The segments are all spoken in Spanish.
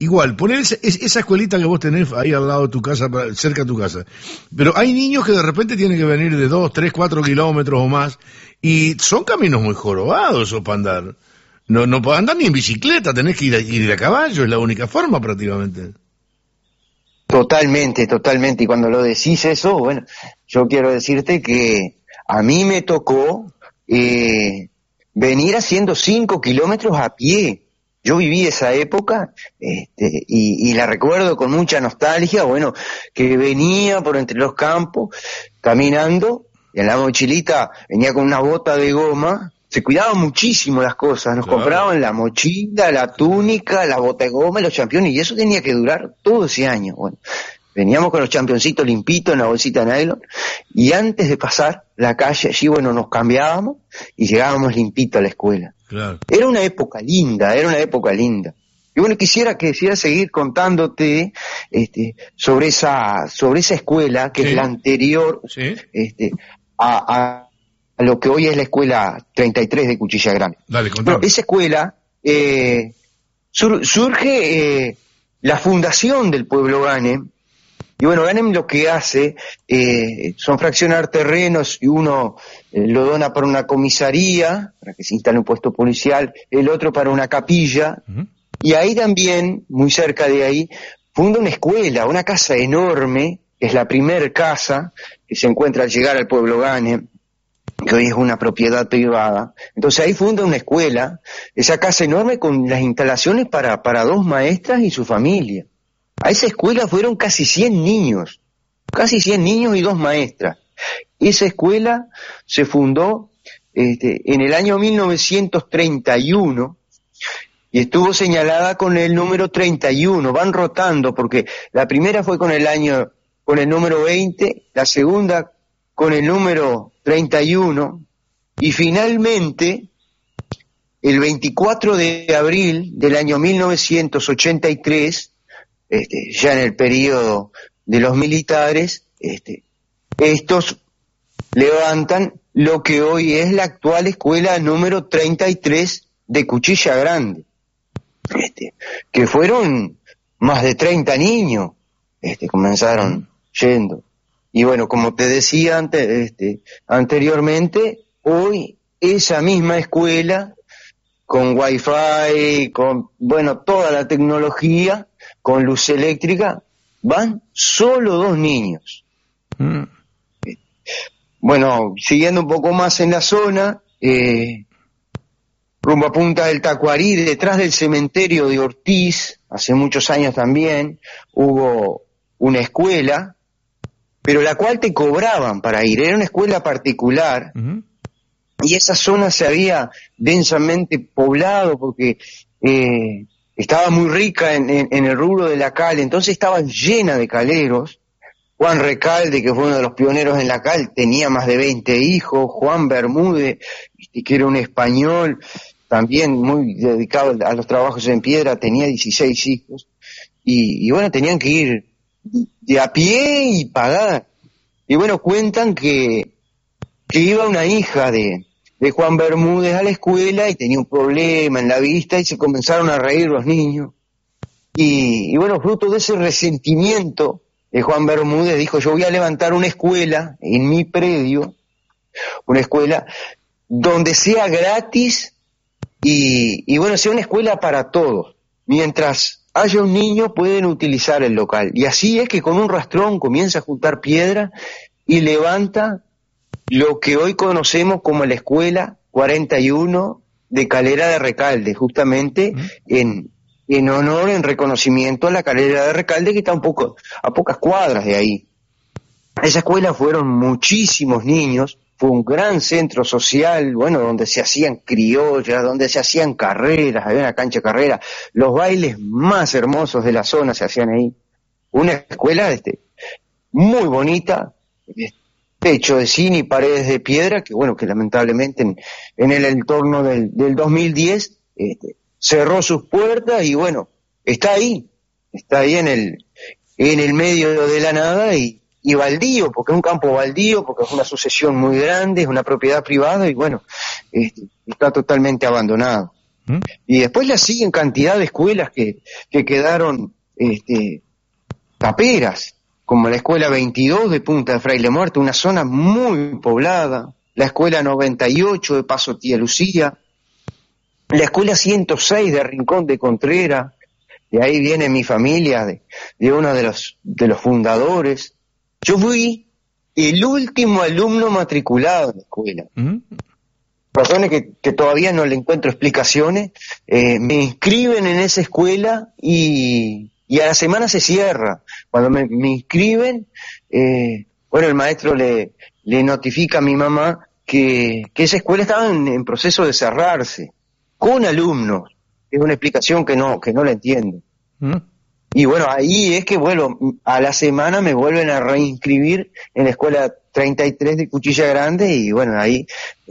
igual, poner esa escuelita que vos tenés ahí al lado de tu casa, cerca de tu casa. Pero hay niños que de repente tienen que venir de 2, 3, 4 kilómetros o más, y son caminos muy jorobados esos para andar. No podés andar ni en bicicleta, tenés que ir a caballo, es la única forma prácticamente. Totalmente, totalmente. Y cuando lo decís eso, bueno, yo quiero decirte que a mí me tocó venir haciendo 5 kilómetros a pie. Yo viví esa época y la recuerdo con mucha nostalgia, bueno, que venía por entre los campos caminando, y en la mochilita venía con una bota de goma. Se cuidaban muchísimo las cosas, nos compraban la mochila, la túnica, la bota de goma y los championes, y eso tenía que durar todo ese año. Bueno, veníamos con los championcitos limpitos en la bolsita de nylon, y antes de pasar la calle allí, bueno, nos cambiábamos y llegábamos limpitos a la escuela. Claro. Era una época linda. Y bueno, quisiera seguir contándote sobre esa escuela que es la anterior a lo que hoy es la escuela 33 de Cuchilla Grande. Dale, contame. Bueno, esa escuela surge la fundación del pueblo Ganem, y bueno, Ganem lo que hace son fraccionar terrenos, y uno lo dona para una comisaría, para que se instale un puesto policial, el otro para una capilla, y ahí también, muy cerca de ahí, funda una escuela, una casa enorme, que es la primer casa que se encuentra al llegar al pueblo Ganem, que hoy es una propiedad privada. Entonces ahí funda una escuela, esa casa enorme con las instalaciones para 2 maestras y su familia. A esa escuela fueron casi 100 niños y 2 maestras. Esa escuela se fundó en el año 1931 y estuvo señalada con el número 31, van rotando porque la primera fue con el número 20, la segunda con el número 31, y finalmente el 24 de abril del año 1983, ya en el periodo de los militares, estos levantan lo que hoy es la actual escuela número 33 de Cuchilla Grande, que fueron más de 30 niños, comenzaron yendo. Y bueno, como te decía anteriormente, hoy esa misma escuela, con wifi, con, bueno, toda la tecnología, con luz eléctrica, van solo 2 niños. Bueno, siguiendo un poco más en la zona, rumbo a Punta del Tacuarí, detrás del cementerio de Ortiz, hace muchos años también, hubo una escuela, pero la cual te cobraban para ir, era una escuela particular, y esa zona se había densamente poblado porque estaba muy rica en el rubro de la cal, entonces estaba llena de caleros. Juan Recalde, que fue uno de los pioneros en la cal, tenía más de 20 hijos, Juan Bermúdez, que era un español, también muy dedicado a los trabajos en piedra, tenía 16 hijos, y bueno, tenían que ir de a pie y pagar. Y bueno, cuentan que iba una hija de Juan Bermúdez a la escuela y tenía un problema en la vista y se comenzaron a reír los niños. Y bueno, fruto de ese resentimiento, Juan Bermúdez dijo: yo voy a levantar una escuela en mi predio, una escuela donde sea gratis y bueno, sea una escuela para todos. Mientras haya un niño pueden utilizar el local. Y así es que con un rastrón comienza a juntar piedra y levanta lo que hoy conocemos como la Escuela 41 de Calera de Recalde, justamente en honor, en reconocimiento a la Calera de Recalde, que está a pocas cuadras de ahí. A esa escuela fueron muchísimos niños, fue un gran centro social, bueno, donde se hacían criollas, donde se hacían carreras, había una cancha de carreras, los bailes más hermosos de la zona se hacían ahí. Una escuela muy bonita, techo de zinc y paredes de piedra, que bueno, que lamentablemente en el entorno del 2010 cerró sus puertas y bueno, está ahí en el medio de la nada y baldío, porque es un campo baldío, porque es una sucesión muy grande, es una propiedad privada y bueno, está totalmente abandonado. Y después la siguen cantidad de escuelas que quedaron taperas, como la escuela 22 de Punta de Fraile Muerto, una zona muy poblada, la escuela 98 de Paso Tía Lucía, la escuela 106 de Rincón de Contreras, de ahí viene mi familia, de uno de los fundadores. Yo fui el último alumno matriculado en la escuela. Razones que todavía no le encuentro explicaciones. Me inscriben en esa escuela y a la semana se cierra. Cuando me inscriben, el maestro le notifica a mi mamá que esa escuela estaba en proceso de cerrarse, con alumnos. Es una explicación que no la entiendo. Y bueno, ahí es que a la semana me vuelven a reinscribir en la escuela 33 de Cuchilla Grande, y bueno, ahí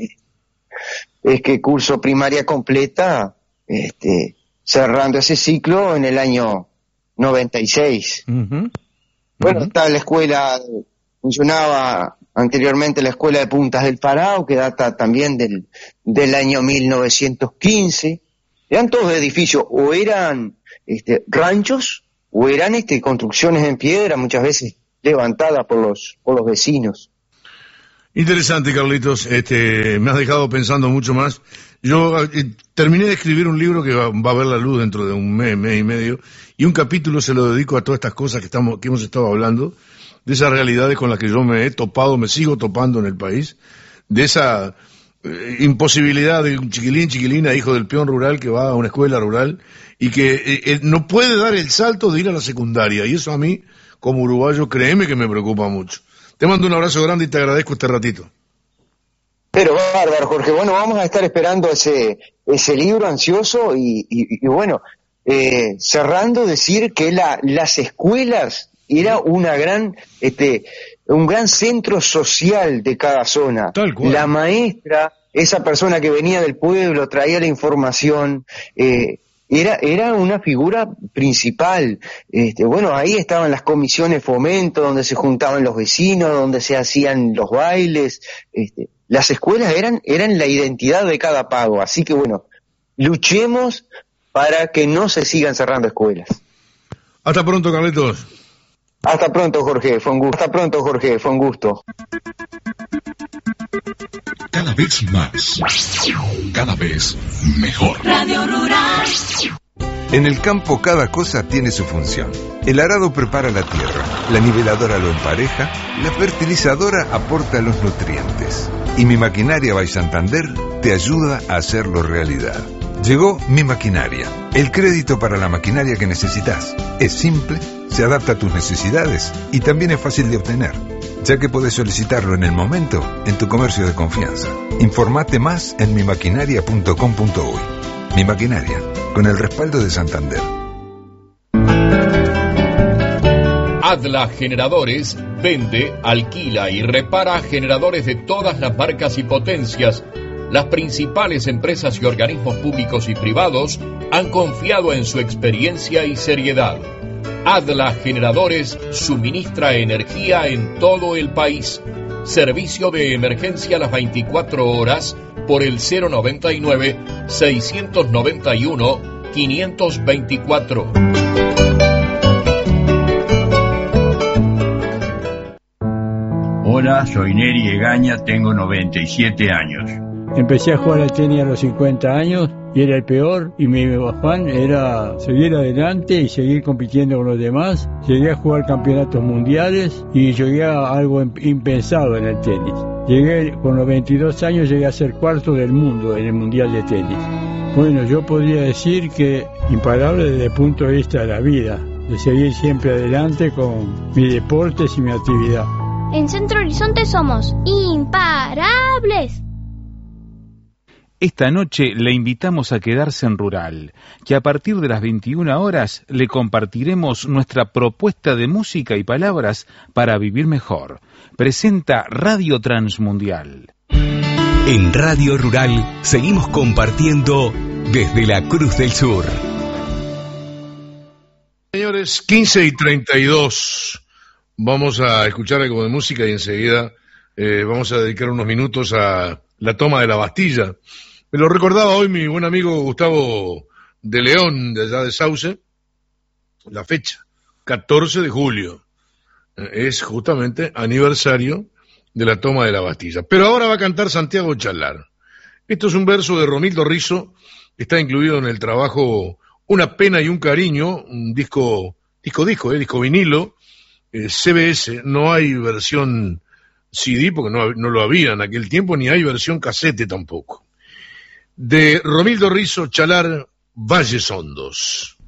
es que curso primaria completa, cerrando ese ciclo en el año 96. Bueno, está la escuela, funcionaba anteriormente la escuela de Puntas del Parao, que data también del año 1915. Eran todos edificios, o eran ranchos, o eran construcciones en piedra, muchas veces levantadas por los vecinos. Interesante, Carlitos. Me has dejado pensando mucho más. Yo terminé de escribir un libro que va a ver la luz dentro de un mes y medio, y un capítulo se lo dedico a todas estas cosas que hemos estado hablando, de esas realidades con las que yo me he topado, me sigo topando en el país, de esa imposibilidad de un chiquilina, hijo del peón rural, que va a una escuela rural y que no puede dar el salto de ir a la secundaria, y eso a mí, como uruguayo, créeme que me preocupa mucho. Te mando un abrazo grande y te agradezco este ratito. Pero bárbaro, Jorge. Bueno, vamos a estar esperando ese libro ansioso y bueno, cerrando, decir que las escuelas era un gran centro social de cada zona. Tal cual. La maestra, esa persona que venía del pueblo, traía la información, era una figura principal. Ahí estaban las comisiones fomento, donde se juntaban los vecinos, donde se hacían los bailes. Las escuelas eran la identidad de cada pago. Así que bueno, luchemos para que no se sigan cerrando escuelas. Hasta pronto, Carlitos. Hasta pronto, Jorge. Fue un gusto. Cada vez más, cada vez mejor. Radio Rural. En el campo cada cosa tiene su función. El arado prepara la tierra, la niveladora lo empareja, la fertilizadora aporta los nutrientes. Y Mi Maquinaria by Santander te ayuda a hacerlo realidad. Llegó Mi Maquinaria, el crédito para la maquinaria que necesitas. Es simple, se adapta a tus necesidades y también es fácil de obtener, ya que podés solicitarlo en el momento en tu comercio de confianza. Informate más en mimaquinaria.com.uy. Mi Maquinaria, con el respaldo de Santander. Adla Generadores vende, alquila y repara generadores de todas las marcas y potencias. Las principales empresas y organismos públicos y privados han confiado en su experiencia y seriedad. Adla Generadores suministra energía en todo el país. Servicio de emergencia a las 24 horas por el 099-691-524. Hola, soy Neri Egaña, tengo 97 años. Empecé a jugar al tenis a los 50 años y era el peor, y mi afán era seguir adelante y seguir compitiendo con los demás. Llegué a jugar campeonatos mundiales y llegué a algo impensado en el tenis. Con los 22 años llegué a ser cuarto del mundo en el mundial de tenis. Bueno, yo podría decir que imparable desde el punto de vista de la vida, de seguir siempre adelante con mis deportes y mi actividad. En Centro Horizonte somos imparables. Esta noche le invitamos a quedarse en Rural, que a partir de las 21 horas le compartiremos nuestra propuesta de música y palabras para vivir mejor. Presenta Radio Transmundial. En Radio Rural seguimos compartiendo desde la Cruz del Sur. Señores, 15:32. Vamos a escuchar algo de música y enseguida vamos a dedicar unos minutos a la toma de la Bastilla Me lo recordaba hoy mi buen amigo Gustavo de León, de allá de Sauce, la fecha, 14 de julio. Es justamente aniversario de la toma de la Bastilla. Pero ahora va a cantar Santiago Chalar. Esto es un verso de Romildo Rizzo, está incluido en el trabajo Una pena y un cariño, un disco vinilo, CBS. No hay versión CD porque no lo había en aquel tiempo, ni hay versión casete tampoco. De Romildo Rizzo, Chalar, Valles Hondos.